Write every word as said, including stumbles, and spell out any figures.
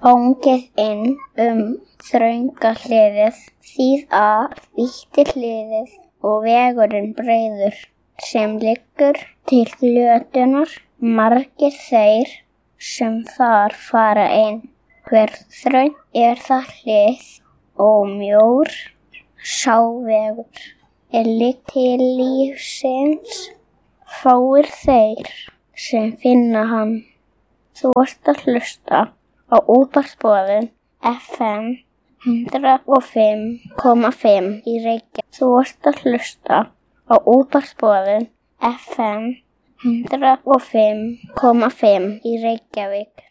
Fangið inn um þrönga hliðið, þýð að vítti hliðið og vegurinn breiður sem liggur til glötunar, margir þeir sem þar fara inn. Hver þröng er það hlið og mjór sá vegur er ligg til lífsins, fáir þeir sem finna hann. Þú ert að hlusta á útvarpsboðun F M hundrað og fimm komma fimm í Reykjavík. Þú ert að hlusta á útvarpsboðun F M hundrað og fimm komma fimm í Reykjavík.